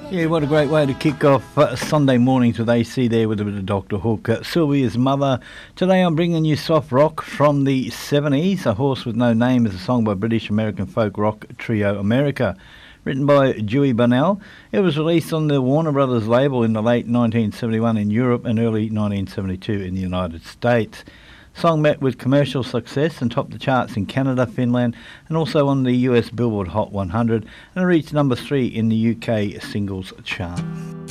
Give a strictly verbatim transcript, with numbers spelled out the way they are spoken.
Yeah, what a great way to kick off uh, Sunday mornings with A C there with a bit of Doctor Hook. Uh, Sylvia's Mother. Today I'm bringing you soft rock from the seventies. A Horse with No Name is a song by British American folk rock trio America. Written by Dewey Bunnell. It was released on the Warner Brothers label in the late nineteen seventy-one in Europe and early nineteen seventy-two in the United States. Song met with commercial success and topped the charts in Canada, Finland and also on the U S Billboard Hot one hundred and reached number three in the U K singles chart.